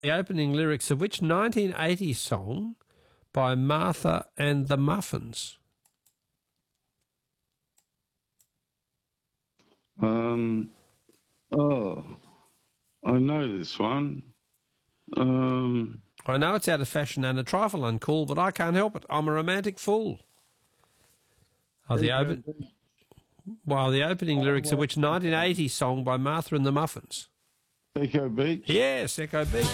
The opening lyrics of which 1980 song by Martha and the Muffins? Oh, I know this one. I know it's out of fashion and a trifle uncool, but I can't help it. I'm a romantic fool. The opening lyrics of which 1980 song by Martha and the Muffins? Echo Beach. Yes, Echo Beach.